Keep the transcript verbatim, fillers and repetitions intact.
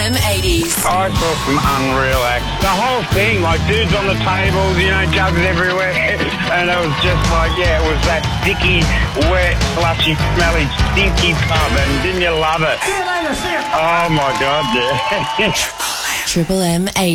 M eighties. I saw some unreal acts. The whole thing, like dudes on the tables, you know, jugs everywhere. And it was just like, yeah, it was that sticky, wet, slushy, smelly, stinky pub. And didn't you love it? Oh, my God, yeah. Triple M eighties.